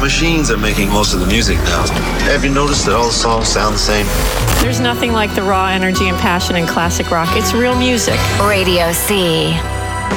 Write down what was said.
Machines are making most of the music now. Have you noticed that all the songs sound the same? There's nothing like the raw energy and passion in classic rock. It's real music. Radio C.